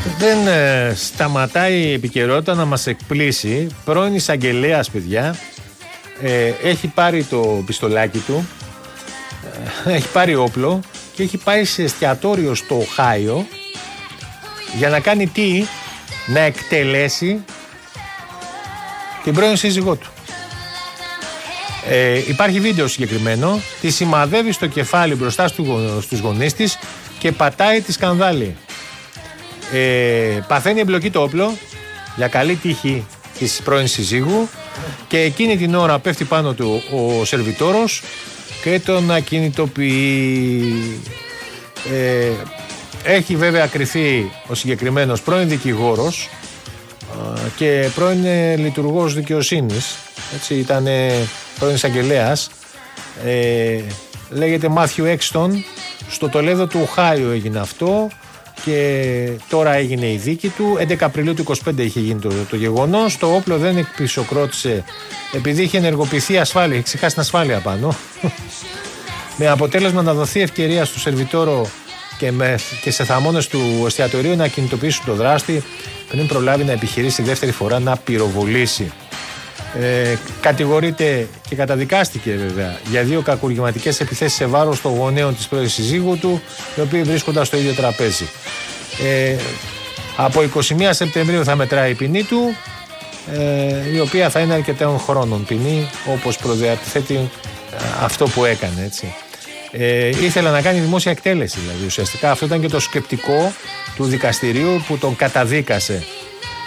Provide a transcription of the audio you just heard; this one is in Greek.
Δεν σταματάει η επικαιρότητα να μας εκπλήσει. Πρώην εισαγγελέας, παιδιά, έχει πάρει το πιστολάκι του, έχει πάρει όπλο και έχει πάει σε εστιατόριο στο Οχάιο για να κάνει τι? Να εκτελέσει την πρώην σύζυγό του. Υπάρχει βίντεο συγκεκριμένο. Τη σημαδεύει στο κεφάλι μπροστά στους γονείς της και πατάει τη σκανδάλη. Παθαίνει εμπλοκή το όπλο για καλή τύχη της πρώην συζύγου και εκείνη την ώρα πέφτει πάνω του ο σερβιτόρος και τον ακινητοποιεί. Έχει βέβαια κρυφθεί ο συγκεκριμένος πρώην δικηγόρος και πρώην λειτουργός δικαιοσύνης. Έτσι, ήταν πρώην εισαγγελέας. Λέγεται Μάθιου Έξτον. Στο Τολέδο του Οχάιο έγινε αυτό και τώρα έγινε η δίκη του. 11 Απριλίου του 25 είχε γίνει το γεγονός. Το όπλο δεν εκπισοκρότησε επειδή είχε ενεργοποιηθεί ασφάλεια, είχε ξεχάσει την ασφάλεια πάνω. Με αποτέλεσμα να δοθεί ευκαιρία στο σερβιτόρο και σε θαμώνες του εστιατορίου να κινητοποιήσουν το δράστη πριν προλάβει να επιχειρήσει δεύτερη φορά να πυροβολήσει. Κατηγορείται και καταδικάστηκε βέβαια για 2 κακουργηματικές επιθέσεις σε βάρος των γονέων της πρώην συζύγου του, οι οποίοι βρίσκονταν στο ίδιο τραπέζι. Από 21 Σεπτεμβρίου θα μετράει η ποινή του, η οποία θα είναι αρκετών χρόνων ποινή, όπως προδιαθέτει αυτό που έκανε, έτσι. Ήθελε να κάνει δημόσια εκτέλεση, δηλαδή ουσιαστικά αυτό ήταν και το σκεπτικό του δικαστηρίου που τον καταδίκασε